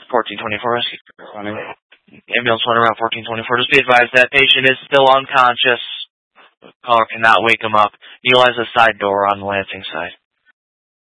1424 rescue. Running. Ambulance 1 around 1424. Just be advised that patient is still unconscious. Caller cannot wake him up. Utilize the side door on the Lansing side.